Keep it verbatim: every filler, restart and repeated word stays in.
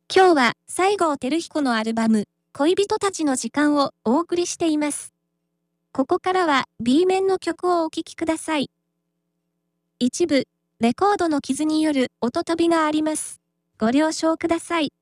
今日は西郷輝彦のアルバム、恋人たちの時間をお送りしています。ここからは B 面の曲をお聴きください。一部、レコードの傷による音飛びがあります。ご了承ください。